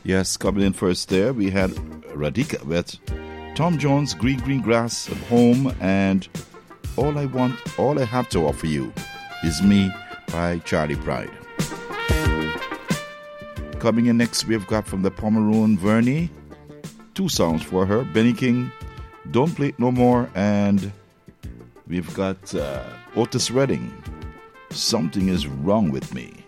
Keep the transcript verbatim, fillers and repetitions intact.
Yes, coming in first there, we had Radhika with Tom Jones, Green Green Grass at Home, and All I Want, All I Have to Offer You Is Me by Charlie Pride. Coming in next, we've got from the Pomeroon Vernie, two songs for her, Benny King, Don't Play It No More, and we've got uh, Otis Redding, Something Is Wrong With Me.